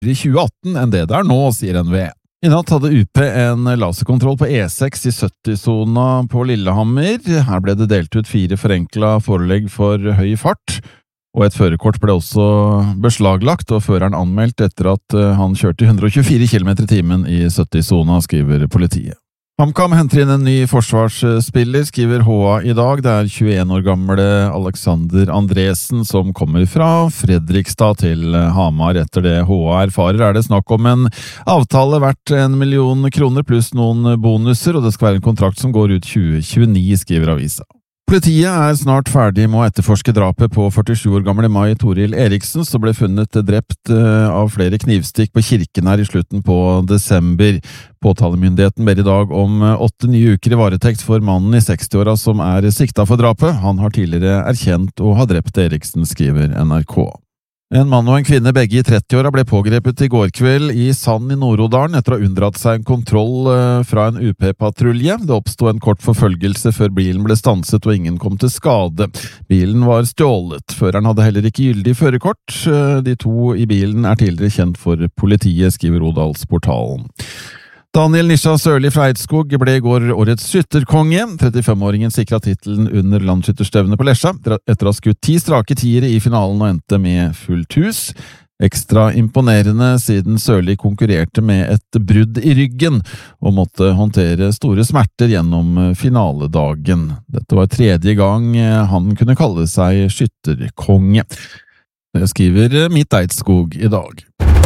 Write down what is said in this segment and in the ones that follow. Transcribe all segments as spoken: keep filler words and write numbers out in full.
i tjue atten enn det det er nå, sier N V E. I natt hadde U P en laserkontroll på E seks i sytti-sona på Lillehammer. Her ble det delt ut fire forenkla forelegg for høy fart, og et førerkort ble også beslaglagt, og føreren anmeldt etter at han kjørte hundre og tjuefire kilometer i timen i sytti-sona, skriver politiet. HamKam henter inn en ny forsvarsspiller, skriver H A i dag. Det er tjueen år gamle Alexander Andresen som kommer fra Fredrikstad til Hamar. Etter det H A erfarer er det snakk om en avtale verdt en million kroner pluss noen bonuser, og det skal være en kontrakt som går ut tjue tjueni, skriver avisa. Politiet er snart ferdig med å etterforske drapet på førtisju år gamle Mai Toril Eriksen, som ble funnet drept av flere knivstikk på kirken her i slutten på desember. Påtalemyndigheten ber i dag om åtte nye uker i varetekt for mannen i sekstiåra som er sikta for drapet. Han har tidligere erkjent å ha drept Eriksen, skriver N R K. En mann og en kvinne, begge i trettiåra, ble pågrepet i går kveld i Sand i Nord-Odalen etter å ha unndratt seg en kontroll fra en U P-patrulje. Det oppstod en kort forfølgelse før bilen ble stanset og ingen kom til skade. Bilen var stjålet. Føreren hadde heller ikke gyldig førerkort. De to i bilen er tidligere kjent for politiet, skriver Odalsportalen. Daniel Nisha Sørli fra Eidskog ble i går årets skytterkonge. trettifem-åringen sikret titelen under landsskytterstevnet på Lesja, etter å ha skutt ti strake tiere i finalen og endte med fullt hus. Ekstra imponerende siden Sørli konkurrerte med et brudd i ryggen og måtte håndtere store smerter gjennom finaledagen. Dette var tredje gang han kunne kalle seg skytterkonge. Det skriver Mitt Eidskog i dag.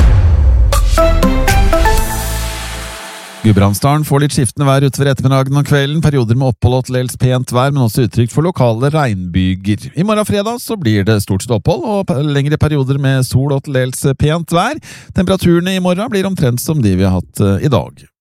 Gudbrandsdalen får litt skiftende vær utover ettermiddagen og kvelden, perioder med opphold og til dels pent vær, men også uttrykk for lokale regnbyger. I morgen fredag så blir det stort sett opphold og lengre perioder med sol og til dels pent vær. Temperaturene i morgen blir omtrent som de vi har hatt i dag.